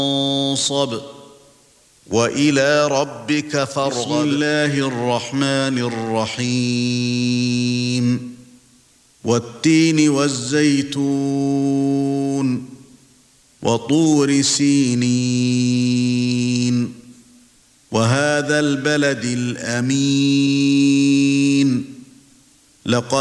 فانصب وإلى ربك فارغب. بسم الله الرحمن الرحيم. والتين والزيتون وطور سينين وهذا البلد الأمين. لقد